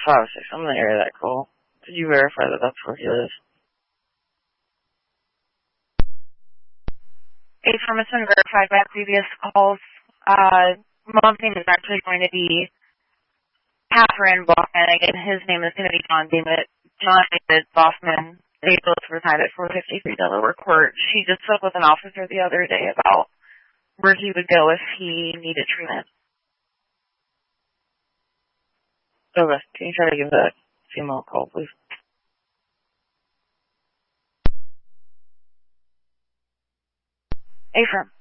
506. I'm in the area that call. Could you verify that that's where he lives? A firm has been verified by previous calls. Monthing is actually going to be Catherine Bachman. Again, his name is going to be John David Bachman. Able to reside at 453 Delaware Court. She just spoke with an officer the other day about where he would go if he needed treatment. Okay. Can you try to give that female a call, please? A firm.